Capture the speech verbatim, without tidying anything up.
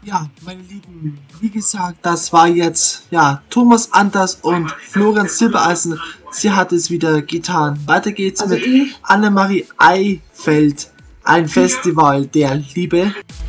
Ja, meine Lieben, wie gesagt, das war jetzt, ja, Thomas Anders und Florian Silbereisen. Sie hat es wieder getan. Weiter geht's Also mit ich. Annemarie Eifeld. Ein Festival der Liebe.